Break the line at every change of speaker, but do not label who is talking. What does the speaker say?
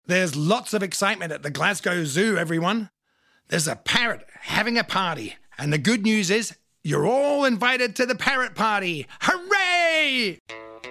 There's lots of excitement at the Glasgow Zoo, everyone. There's a parrot having a party, and the good news is you're all invited to the parrot party. Hooray!